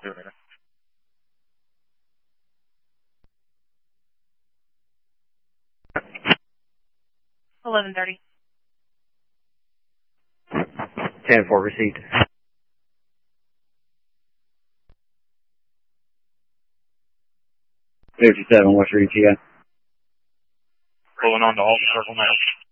11:30. 10-4 received. 57, what's your ETA? Pulling on to Alpha Circle now.